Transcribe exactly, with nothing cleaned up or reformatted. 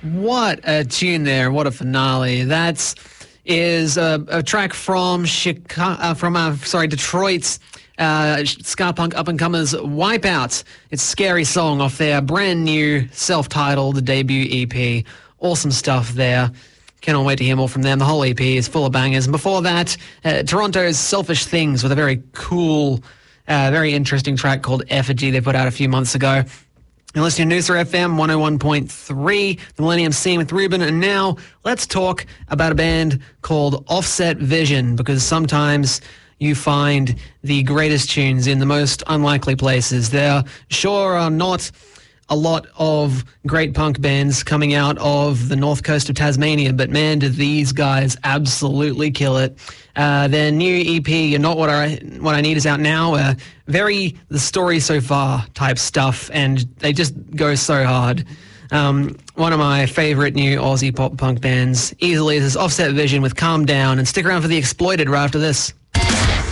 What a tune there. What a finale. That is a, a track from Chicago, uh, from uh, sorry, Detroit's uh, ska punk up-and-comers Wipeout. It's a Scary Song off their brand new self-titled debut E P. Awesome stuff there. Cannot wait to hear more from them. The whole E P is full of bangers. And before that, uh, Toronto's Selfish Things with a very cool, uh, very interesting track called Effigy they put out a few months ago. You're listening to Noosa F M one oh one point three, the Millennium Scene with Ruben. And now let's talk about a band called Offset Vision, because sometimes you find the greatest tunes in the most unlikely places. There sure are not a lot of great punk bands coming out of the north coast of Tasmania, but man, do these guys absolutely kill it. Uh, their new E P, You're Not What I What I Need, is out now. Uh, very the story so far type stuff, and they just go so hard. Um, one of my favourite new Aussie pop punk bands easily is Offset Vision with Calm Down, and stick around for The Exploited right after this.